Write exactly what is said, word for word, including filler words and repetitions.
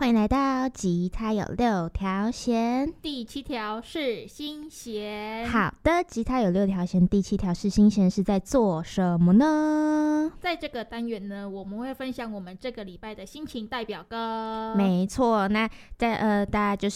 迎来到吉他有六条弦， 第七条是心弦。 好的，吉他有六条弦，第七条是心弦，是在做什么呢？ 在这个单元呢，我们会分享我们这个礼拜的心情代表歌。 没错，那在呃，大家就是